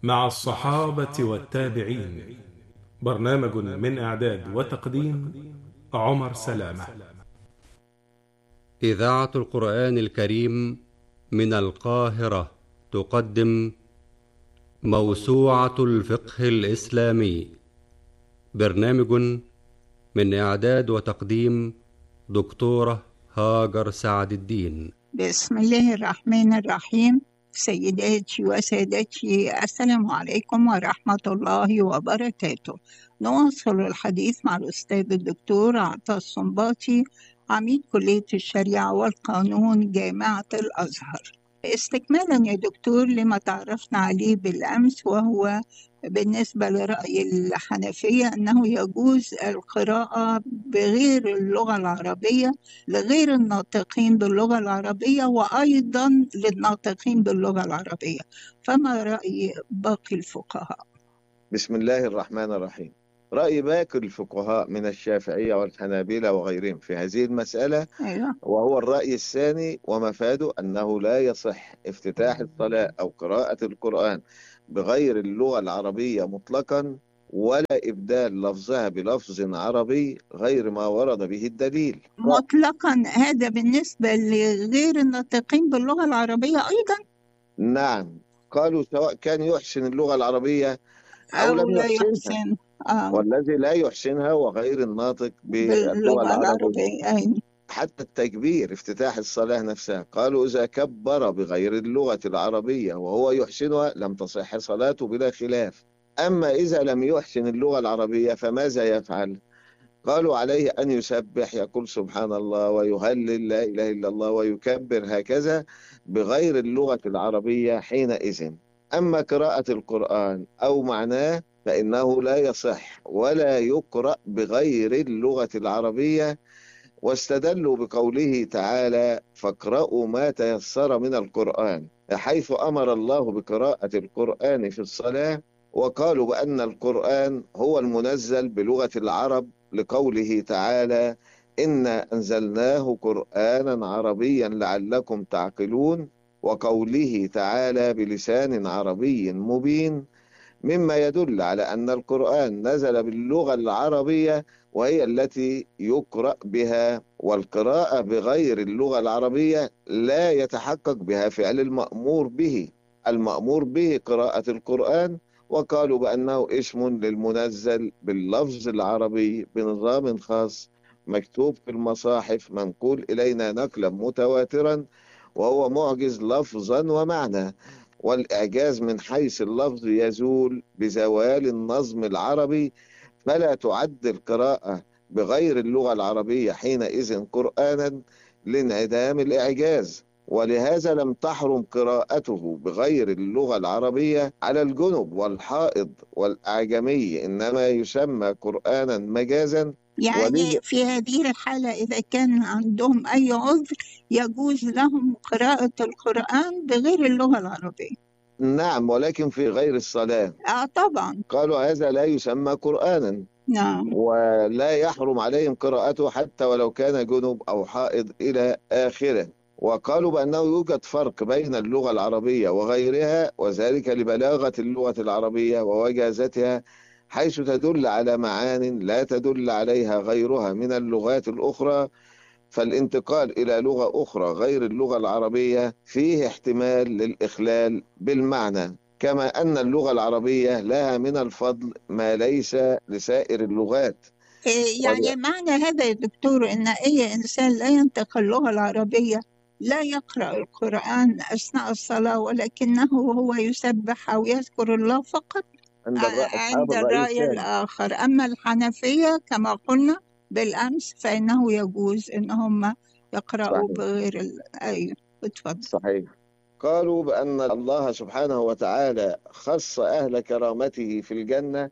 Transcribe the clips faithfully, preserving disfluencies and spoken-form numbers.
مع الصحابة والتابعين. برنامج من إعداد وتقديم عمر سلامة. إذاعة القرآن الكريم من القاهرة تقدم موسوعة الفقه الإسلامي. برنامج من إعداد وتقديم دكتورة هاجر سعد الدين. بسم الله الرحمن الرحيم. سيداتي وسادتي، السلام عليكم ورحمة الله وبركاته. نواصل الحديث مع الأستاذ الدكتور عطا الصنباطي، عميد كلية الشريعة والقانون جامعة الأزهر. استكمالا يا دكتور لما تعرفنا عليه بالأمس، وهو بالنسبة لرأي الحنفية أنه يجوز القراءة بغير اللغة العربية لغير الناطقين باللغة العربية وأيضا للناطقين باللغة العربية، فما رأي باقي الفقهاء؟ بسم الله الرحمن الرحيم. رأي باقي الفقهاء من الشافعية والحنابلة وغيرهم في هذه المسألة أيوة. وهو الرأي الثاني، ومفاده أنه لا يصح افتتاح الصلاة أو قراءة القرآن بغير اللغة العربية مطلقا، ولا إبدال لفظها بلفظ عربي غير ما ورد به الدليل مطلقا. هذا بالنسبة لغير الناطقين باللغة العربية أيضا؟ نعم، قالوا سواء كان يحسن اللغة العربية أو أو لم لا يحسنها، يحسن آه. والذي لا يحسنها وغير الناطق باللغة باللغة العربية. العربية أيوة. حتى التكبير افتتاح الصلاة نفسها قالوا إذا كبر بغير اللغة العربية وهو يحسنها لم تصح صلاته بلا خلاف. أما إذا لم يحسن اللغة العربية فماذا يفعل؟ قالوا عليه أن يسبح، يقول سبحان الله ويهلل لا إله إلا الله ويكبر، هكذا بغير اللغة العربية حينئذ. أما قراءة القرآن أو معناه فإنه لا يصح ولا يقرأ بغير اللغة العربية، واستدلوا بقوله تعالى فاقرأوا ما تيسر من القرآن، حيث أمر الله بقراءة القرآن في الصلاة، وقالوا بأن القرآن هو المنزل بلغة العرب لقوله تعالى إنا أنزلناه قرآنا عربيا لعلكم تعقلون، وقوله تعالى بلسان عربي مبين، مما يدل على أن القرآن نزل باللغة العربية وهي التي يقرأ بها، والقراءة بغير اللغة العربية لا يتحقق بها فعل المأمور به. المأمور به قراءة القرآن، وقالوا بأنه اسم للمنزل باللفظ العربي بنظام خاص مكتوب في المصاحف منقول إلينا نقلا متواترا، وهو معجز لفظا ومعنى. والإعجاز من حيث اللفظ يزول بزوال النظم العربي، فلا تعد القراءة بغير اللغة العربية حينئذ قرآنا لانعدام الإعجاز، ولهذا لم تحرم قراءته بغير اللغة العربية على الجنب والحائض والأعجمي، إنما يسمى قرآنا مجازا. يعني في هذه الحالة إذا كان عندهم أي عذر يجوز لهم قراءة القرآن بغير اللغة العربية. نعم، ولكن في غير الصلاة آه طبعا. قالوا هذا لا يسمى قرآنا. نعم. ولا يحرم عليهم قراءته حتى ولو كان جنب أو حائض إلى آخره. وقالوا بأنه يوجد فرق بين اللغة العربية وغيرها، وذلك لبلاغة اللغة العربية ووجازتها، حيث تدل على معان لا تدل عليها غيرها من اللغات الأخرى، فالانتقال إلى لغة أخرى غير اللغة العربية فيه احتمال للإخلال بالمعنى، كما أن اللغة العربية لها من الفضل ما ليس لسائر اللغات. يعني معنى هذا يا دكتور أن أي إنسان لا ينطق اللغة العربية لا يقرأ القرآن أثناء الصلاة، ولكنه هو يسبح أو يذكر الله فقط عند الرأي, عند الرأي الآخر. أما الحنفية كما قلنا بالأمس فإنه يجوز أنهم يقرأوا صحيح. بغير ال... أيوه اتفضل. صحيح. قالوا بأن الله سبحانه وتعالى خص أهل كرامته في الجنة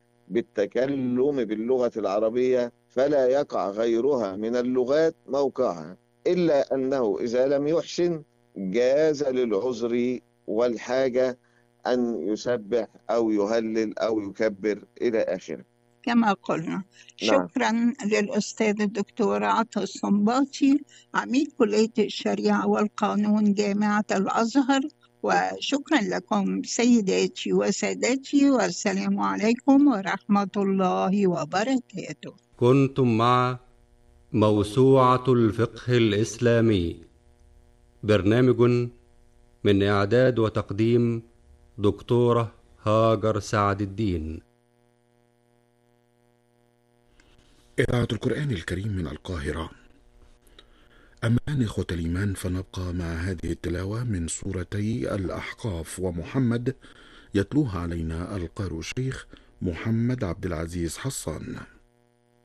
بالتكلم باللغة العربية، فلا يقع غيرها من اللغات موقعها، إلا أنه إذا لم يحسن جاز للعذر والحاجة أن يسبح أو يهلل أو يكبر إلى آخره كما قلنا. نعم. شكرا للأستاذ الدكتور عطا الصنباطي، عميد كلية الشريعة والقانون جامعة الأزهر، وشكرا لكم سيداتي وسادتي، والسلام عليكم ورحمة الله وبركاته. كنتم مع موسوعة الفقه الإسلامي، برنامج من إعداد وتقديم دكتورة هاجر سعد الدين. إذاعة القرآن الكريم من القاهرة. أما الآن إخوة الإيمان، فنبقى مع هذه التلاوة من سورتي الأحقاف ومحمد، يتلوها علينا القارئ الشيخ محمد عبد العزيز حسان.